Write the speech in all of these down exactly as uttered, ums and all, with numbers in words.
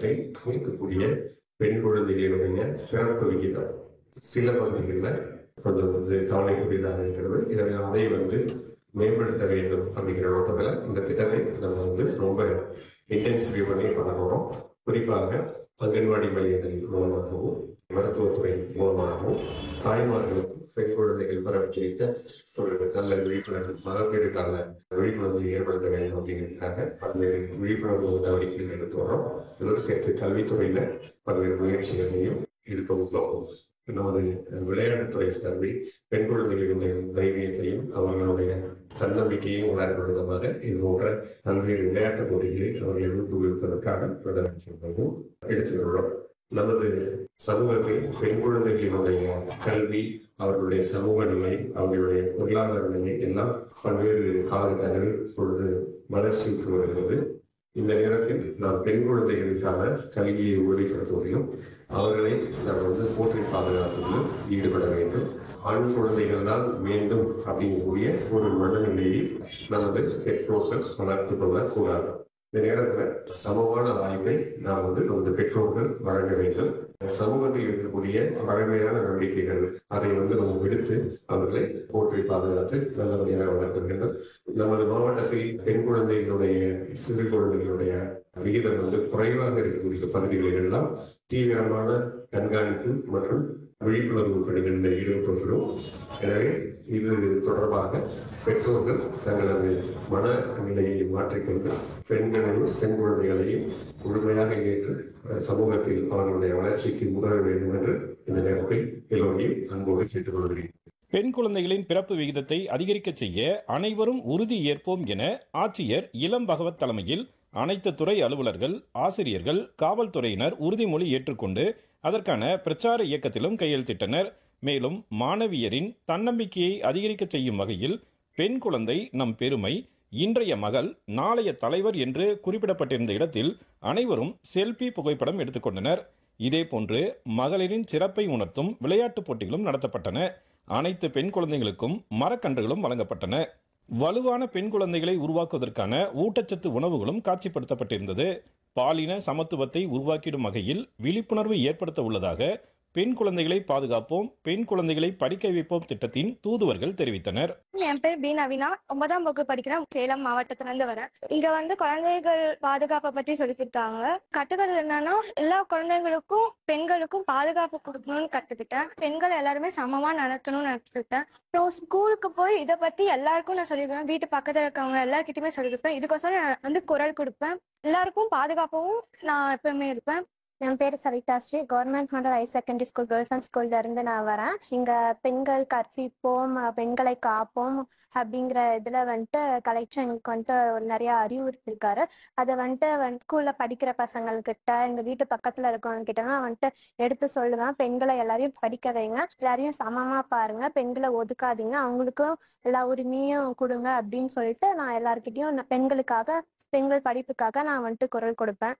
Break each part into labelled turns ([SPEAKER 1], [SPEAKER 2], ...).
[SPEAKER 1] மாவட்டத்தை குறிக்கக்கூடிய பெண் குழந்தைகளுடைய பிறப்பு விகிதம் சில பகுதிகளில் கொஞ்சம் வந்து கவலைக்குரியதாக இருக்கிறது. எனவே அதை வந்து மேம்படுத்த வேண்டும் அப்படிங்கிற நோக்கத்தில் இந்த திட்டத்தை நம்ம வந்து ரொம்ப இன்டென்சிஃபை பண்ணி பண்ண போகிறோம். குறிப்பாக அங்கன்வாடி மையங்கள் மூலமாகவும் மருத்துவத்துறை மூலமாகவும் தாய்மார்களுக்கும் பெண் குழந்தைகள் பரவற்றிக்க ஒரு நல்ல விழிப்புணர்வு மகப்பேறுக்கான விழிப்புணர்வு ஏற்படுத்த வேண்டும் அப்படிங்கிறதுக்காக பல்வேறு விழிப்புணர்வு நடவடிக்கைகள் எடுத்து வரோம். இதோடு சேர்த்து கல்வித்துறையில பல்வேறு முயற்சிகளையும் எடுக்க உள்ளோம். நமது விளையாட்டுத்துறை சார்பில் பெண் குழந்தைகளுடைய தைரியத்தையும் அவர்களுடைய தன்னம்பிக்கையும் வளர்க்கும் விதமாக இது போன்ற பல்வேறு விளையாட்டுப் போட்டிகளில் அவர்களை ஊக்குவிப்பதற்காக நடவடிக்கைகளும் எடுத்துள்ளோம். நமது சமூகத்தில் பெண் குழந்தைகளினுடைய கல்வி, அவர்களுடைய சமூக நிலை, அவர்களுடைய பொருளாதார நிலை எல்லாம் பல்வேறு காலகட்டங்களில் பொழுது வளர்ச்சிக்கு வருகிறது. இந்த நேரத்தில் நாம் பெண் குழந்தைகளுக்கான கல்வியை உறுதிப்படுத்துவதிலும் அவர்களை நாம் வந்து போற்றி பாதுகாப்பதிலும் ஈடுபட வேண்டும். ஆண் குழந்தைகள் தான் வேண்டும் அப்படிங்கக்கூடிய ஒரு மனநிலையில் நமது பெற்றோர்கள் வளர்த்து கொள்ளக்கூடாது. இந்த நேரத்தில் சமமான வாய்ப்பை நாம் வந்து நமது பெற்றோர்கள் வழங்க வேண்டும். சமூகத்தில் இருக்கக்கூடிய பழமையான நம்பிக்கைகள் அதை வந்து நம்ம விடுத்து அவர்களை போற்றி பாதுகாத்து நல்லபடியாக வளர்க்க வேண்டும். நமது மாவட்டத்தில் பெண் குழந்தைகளுடைய சிறு குழந்தைகளுடைய விகிதம் வந்து குறைவாக இருக்கக்கூடிய பகுதிகளில் எல்லாம் தீவிரமான கண்காணிப்பு மற்றும் விழிப்புணர்வு பணிகளில் ஈடுபட்டுள்ளோம். எனவே இது தொடர்பாக பெற்றோர்கள் தங்களது மனநிலையை மாற்றிக்கொண்டு பெண்களையும் பெண் குழந்தைகளையும் முழுமையாக ஏற்று சமூகத்தில் அவர்களுடைய வளர்ச்சிக்கு உதவ வேண்டும் என்று இந்த நேரத்தில் எல்லோரையும் அன்போடு கேட்டுக்கொள்கிறேன்.
[SPEAKER 2] பெண் குழந்தைகளின் பிறப்பு விகிதத்தை அதிகரிக்க செய்ய அனைவரும் உறுதி ஏற்போம் என ஆட்சியர் இளம் பகவத் தலைமையில் அனைத்து துறை அலுவலர்கள், ஆசிரியர்கள், காவல்துறையினர் உறுதிமொழி ஏற்றுக்கொண்டு அதற்கான பிரச்சார இயக்கத்திலும் கையெழுத்திட்டனர். மேலும் மாணவியரின் தன்னம்பிக்கையை அதிகரிக்க செய்யும் வகையில் பெண் குழந்தை நம் பெருமை, இன்றைய மகள் நாளைய தலைவர் என்று குறிப்பிடப்பட்டிருந்த இடத்தில் அனைவரும் செல்பி புகைப்படம் எடுத்துக்கொண்டனர். இதேபோன்று மகளிரின் சிறப்பை உணர்த்தும் விளையாட்டுப் போட்டிகளும் நடத்தப்பட்டன. அனைத்து பெண் குழந்தைகளுக்கும் மரக்கன்றுகளும் வழங்கப்பட்டன. வலுவான பெண் குழந்தைகளை உருவாக்குவதற்கான ஊட்டச்சத்து உணவுகளும் காட்சிப்படுத்தப்பட்டிருந்தது. பாலின சமத்துவத்தை உருவாக்கிடும் வகையில் விழிப்புணர்வு ஏற்படுத்த உள்ளதாக பெண் குழந்தைகளை பாதுகாப்போம், பெண் குழந்தைகளை படிக்க வைப்போம் திட்டத்தின் தூதுவர்கள் தெரிவித்தனர்.
[SPEAKER 3] என் பேர் பி நவீனா, ஒன்பதாம் வகுப்பு படிக்கிறேன். சேலம் மாவட்டத்துல இருந்து வரேன். இங்க வந்து குழந்தைகள் பாதுகாப்பை பற்றி சொல்லி கொடுத்தாங்க. கத்துக்கிறது என்னன்னா எல்லா குழந்தைங்களுக்கும் பெண்களுக்கும் பாதுகாப்பு கொடுக்கணும்னு கத்துக்கிட்டேன். பெண்கள் எல்லாருமே சமமா நடக்கணும்னு நினைச்சுக்கிட்டேன். அப்புறம் ஸ்கூலுக்கு போய் இதை பத்தி எல்லாருக்கும் நான் சொல்லிடுவேன். வீட்டு பக்கத்துல இருக்கவங்க எல்லாருக்கிட்டையுமே சொல்லி கொடுப்பேன். இதுக்கோசரம் நான் வந்து குரல் கொடுப்பேன். எல்லாருக்கும் பாதுகாப்பாகவும் நான் எப்பவுமே இருப்பேன்.
[SPEAKER 4] என் பேர் Savitha Sri, government model higher secondary school girls and ஸ்கூல்ல இருந்து நான் வரேன். இங்க பெண்கள் கற்பிப்போம், பெண்களை காப்போம் அப்படிங்கிற இதுல வந்துட்டு கலெக்டர் எங்களுக்கு வந்துட்டு நிறைய அறிவுறுத்திருக்காரு. அதை வந்துட்டு ஸ்கூல்ல படிக்கிற பசங்கள்கிட்ட, எங்க வீட்டு பக்கத்துல இருக்கவங்க கிட்டலாம் வந்துட்டு எடுத்து சொல்லுவேன். பெண்களை எல்லாரையும் படிக்க வைங்க, எல்லாரையும் சமமா பாருங்க, பெண்களை ஒதுக்காதீங்க, அவங்களுக்கும் எல்லா உரிமையும் கொடுங்க அப்படின்னு சொல்லிட்டு நான் எல்லாருக்கிட்டையும் பெண்களுக்காக, பெண்கள் படிப்புக்காக நான் வந்துட்டு குரல் கொடுப்பேன்.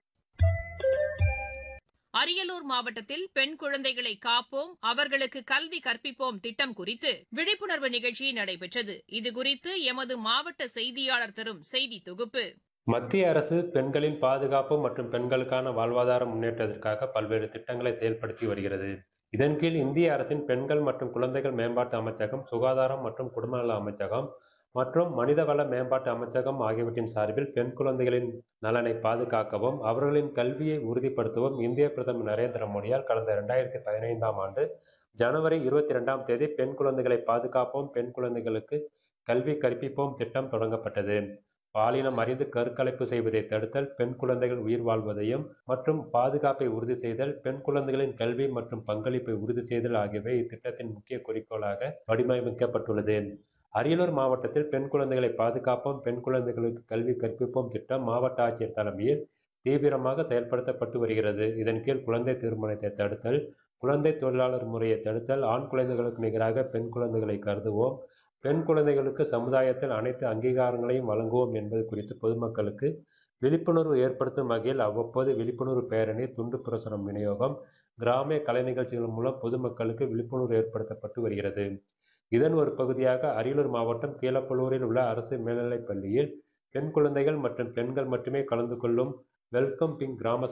[SPEAKER 5] அரியலூர் மாவட்டத்தில் பெண் குழந்தைகளை காப்போம், அவர்களுக்கு கல்வி கற்பிப்போம் திட்டம் குறித்து விழிப்புணர்வு நிகழ்ச்சி நடைபெற்றது. இதுகுறித்து எமது மாவட்ட செய்தியாளர் தரும் செய்தி தொகுப்பு.
[SPEAKER 6] மத்திய அரசு பெண்களின் பாதுகாப்பு மற்றும் பெண்களுக்கான வாழ்வாதார முன்னேற்றத்திற்காக பல்வேறு திட்டங்களை செயல்படுத்தி வருகிறது. இதன் கீழ் இந்திய அரசின் பெண்கள் மற்றும் குழந்தைகள் மேம்பாட்டு அமைச்சகம், சுகாதாரம் மற்றும் குடும்பநல அமைச்சகம் மற்றும் மனிதவள மேம்பாட்டு அமைச்சகம் ஆகியவற்றின் சார்பில் பெண் குழந்தைகளின் நலனை பாதுகாக்கவும் அவர்களின் கல்வியை உறுதிப்படுத்தவும் இந்திய பிரதமர் நரேந்திர மோடியால் கடந்த இரண்டாயிரத்தி பதினைந்தாம் ஆண்டு ஜனவரி இருபத்தி இரண்டாம் தேதி பெண் குழந்தைகளை பாதுகாப்போம், பெண் குழந்தைகளுக்கு கல்வி கற்பிப்போம் திட்டம் தொடங்கப்பட்டது. பாலினம் அறிந்து கருக்கலைப்பு செய்வதை தடுத்தல், பெண் குழந்தைகள் உயிர் வாழ்வதையும் மற்றும் பாதுகாப்பை உறுதி செய்தல், பெண் குழந்தைகளின் கல்வி மற்றும் பங்களிப்பை உறுதி செய்தல் ஆகியவை இத்திட்டத்தின் முக்கிய குறிக்கோளாக வடிவமைக்கப்பட்டுள்ளது. அரியலூர் மாவட்டத்தில் பெண் குழந்தைகளை பாதுகாப்போம், பெண் குழந்தைகளுக்கு கல்வி கற்பிப்போம் திட்டம் மாவட்ட ஆட்சியர் தலைமையில் தீவிரமாக செயல்படுத்தப்பட்டு வருகிறது. இதன் கீழ் குழந்தை திருமணத்தை தடுத்தல், குழந்தை தொழிலாளர் முறையை தடுத்தல், ஆண் குழந்தைகளுக்கு நிகராக பெண் குழந்தைகளை கருதுவோம், பெண் குழந்தைகளுக்கு சமுதாயத்தில் அனைத்து அங்கீகாரங்களையும் வழங்குவோம் என்பது குறித்து பொதுமக்களுக்கு விழிப்புணர்வு ஏற்படுத்தும் வகையில் அவ்வப்போது விழிப்புணர்வு பேரணி, துண்டு பிரசுரம் விநியோகம், கிராமிய கலை நிகழ்ச்சிகள் மூலம் பொதுமக்களுக்கு விழிப்புணர்வு ஏற்படுத்தப்பட்டு வருகிறது. இதன் ஒரு பகுதியாக அரியலூர் மாவட்டம் கீழப்பழூரில் உள்ள அரசு மேல்நிலைப் பள்ளியில் பெண் குழந்தைகள் மற்றும் பெண்கள் மட்டுமே கலந்து கொள்ளும் வெல்கம் பிங்க் கிராம